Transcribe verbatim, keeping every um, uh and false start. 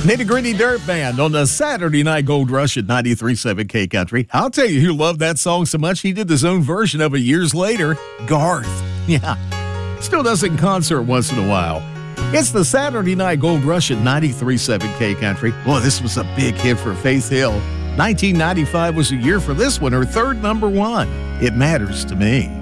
Nitty Gritty Dirt Band on the Saturday Night Gold Rush at ninety-three point seven K Country. I'll tell you who loved that song so much he did his own version of it years later. Garth. Yeah. Still does it in concert once in a while. It's the Saturday Night Gold Rush at ninety-three point seven K Country. Boy, this was a big hit for Faith Hill. nineteen ninety-five was a year for this one, her third number one. It Matters to Me.